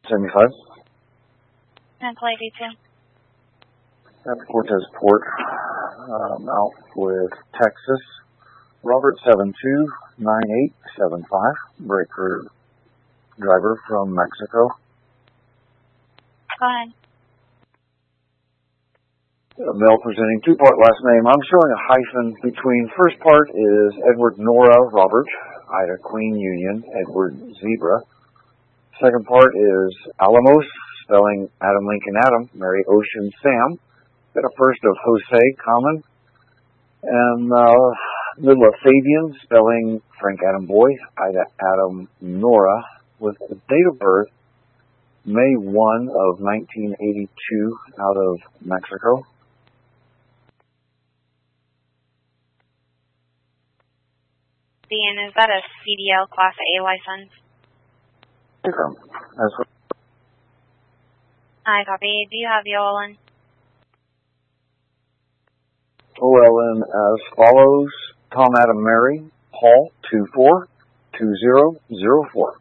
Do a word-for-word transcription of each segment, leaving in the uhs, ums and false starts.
seventy-five. And play D two. At Cortez Port, um, out with Texas. Robert seven two nine eight seven five, breaker driver from Mexico. Go ahead. Male presenting two-part last name. I'm showing a hyphen between. First part is Edward Nora Robert, Ida Queen Union, Edward Zebra. Second part is Alamos, spelling Adam Lincoln Adam, Mary Ocean Sam. Got a first of Jose Common. And uh, middle of Fabian, spelling Frank Adam Boy, Ida Adam Nora, with the date of birth May first of nineteen eighty-two, out of Mexico. Ian, is that a C D L Class A license? Confirm. That's what. I copy. Do you have the O L N? O L N as follows: Tom Adam Mary, Paul two four two zero zero four.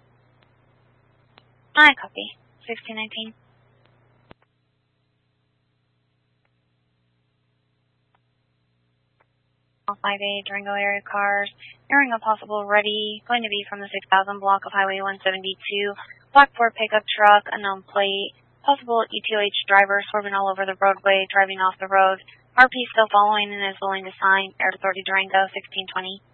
I copy. sixteen nineteen. five eight Durango area cars, nearing a possible ready, going to be from the six thousand block of Highway one seventy-two, Black Ford pickup truck, unknown plate, possible E T H driver swerving all over the roadway, driving off the road. R P still following and is willing to sign. Air Authority Durango, sixteen twenty.